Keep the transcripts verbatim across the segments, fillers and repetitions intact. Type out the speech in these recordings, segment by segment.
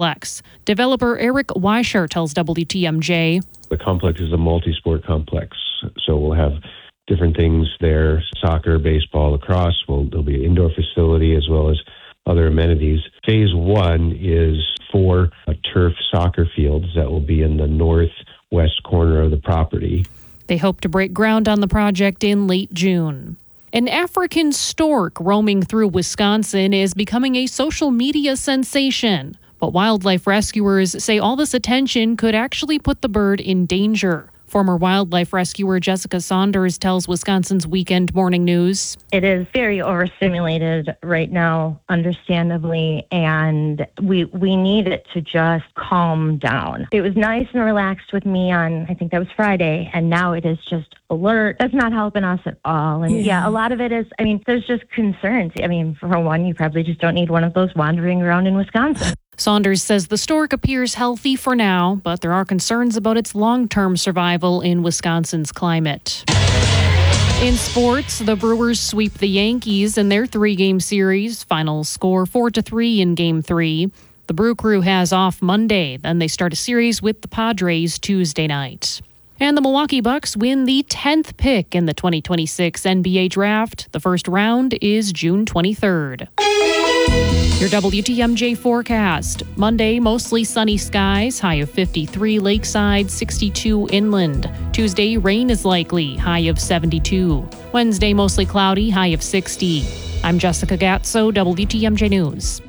complex. Developer Eric Weischer tells W T M J. The complex is a multi-sport complex, so we'll have different things there, soccer, baseball, lacrosse. Well, there'll be an indoor facility as well as other amenities. Phase one is four uh, turf soccer fields that will be in the northwest corner of the property. They hope to break ground on the project in late June. An African stork roaming through Wisconsin is becoming a social media sensation. But wildlife rescuers say all this attention could actually put the bird in danger. Former wildlife rescuer Jessica Saunders tells Wisconsin's Weekend Morning News. It is very overstimulated right now, understandably, and we we need it to just calm down. It was nice and relaxed with me on, I think that was Friday, and now it is just alert. That's not helping us at all. And yeah. yeah, a lot of it is, I mean, there's just concerns. I mean, for one, you probably just don't need one of those wandering around in Wisconsin. Saunders says the stork appears healthy for now, but there are concerns about its long-term survival in Wisconsin's climate. In sports, the Brewers sweep the Yankees in their three-game series. Final score four to three in Game three. The Brew Crew has off Monday. Then they start a series with the Padres Tuesday night. And the Milwaukee Bucks win the tenth pick in the twenty twenty-six N B A Draft. The first round is June twenty-third. Your W T M J forecast. Monday, mostly sunny skies, high of fifty-three lakeside, sixty-two inland. Tuesday, rain is likely, high of seventy-two. Wednesday, mostly cloudy, high of sixty. I'm Jessica Gatso, W T M J News.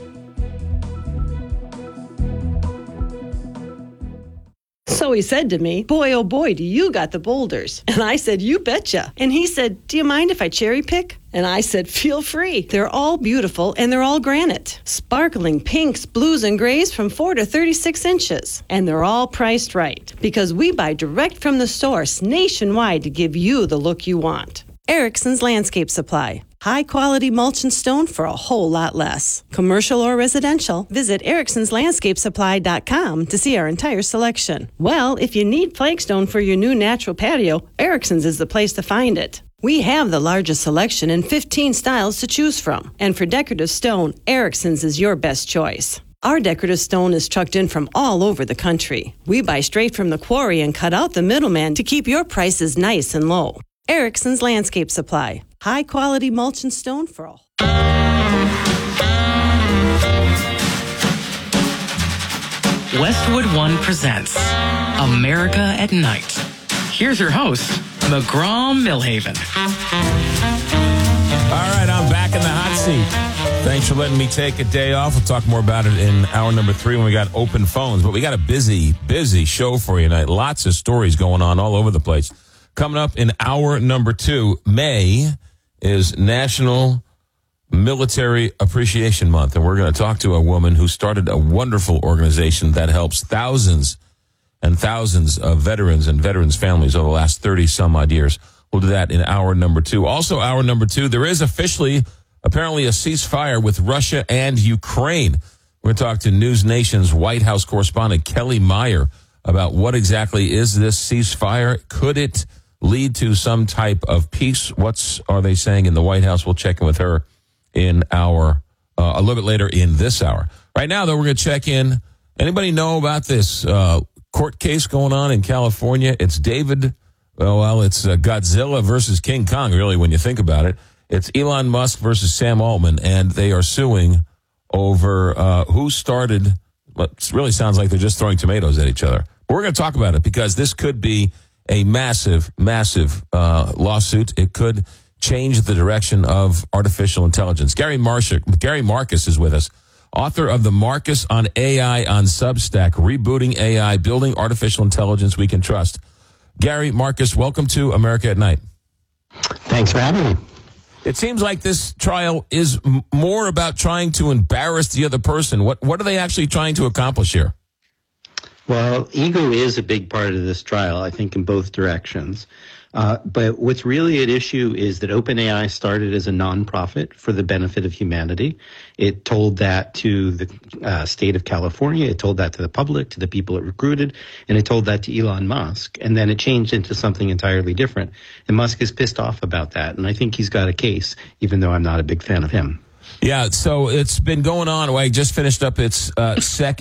So he said to me, boy, oh boy, do you got the boulders. And I said, you betcha. And he said, do you mind if I cherry pick? And I said, feel free. They're all beautiful and they're all granite. Sparkling pinks, blues, and grays from four to thirty-six inches. And they're all priced right because we buy direct from the source nationwide to give you the look you want. Erickson's Landscape Supply. High-quality mulch and stone for a whole lot less. Commercial or residential, visit ericksons landscape supply dot com to see our entire selection. Well, if you need flagstone for your new natural patio, Erickson's is the place to find it. We have the largest selection and fifteen styles to choose from. And for decorative stone, Erickson's is your best choice. Our decorative stone is trucked in from all over the country. We buy straight from the quarry and cut out the middleman to keep your prices nice and low. Erickson's Landscape Supply. High-quality mulch and stone for all. Westwood One presents America at Night. Here's your host, McGraw Millhaven. All right, I'm back in the hot seat. Thanks for letting me take a day off. We'll talk more about it in hour number three when we got open phones. But we got a busy, busy show for you tonight. Lots of stories going on all over the place. Coming up in hour number two, May is National Military Appreciation Month. And we're going to talk to a woman who started a wonderful organization that helps thousands and thousands of veterans and veterans' families over the last thirty some odd years. We'll do that in hour number two. Also, hour number two, there is officially apparently a ceasefire with Russia and Ukraine. We're going to talk to News Nation's White House correspondent Kelly Meyer about what exactly is this ceasefire. Could it lead to some type of peace? What are they saying in the White House? We'll check in with her in our, uh, a little bit later in this hour. Right now, though, we're going to check in. Anybody know about this uh, court case going on in California? It's David, well, well it's uh, Godzilla versus King Kong, really, when you think about it. It's Elon Musk versus Sam Altman, and they are suing over uh, who started what really sounds like they're just throwing tomatoes at each other. But we're going to talk about it because this could be a massive, massive uh, lawsuit. It could change the direction of artificial intelligence. Gary Marshak, Gary Marcus is with us, author of the Marcus on A I on Substack, Rebooting A I, Building Artificial Intelligence We Can Trust. Gary Marcus, welcome to America at Night. Thanks for having me. It seems like this trial is m- more about trying to embarrass the other person. What what are they actually trying to accomplish here? Well, ego is a big part of this trial, I think, in both directions. Uh, but what's really at issue is that OpenAI started as a nonprofit for the benefit of humanity. It told that to the uh, state of California. It told that to the public, to the people it recruited, and it told that to Elon Musk. And then it changed into something entirely different. And Musk is pissed off about that. And I think he's got a case, even though I'm not a big fan of him. Yeah, so it's been going on. I just finished up its uh, second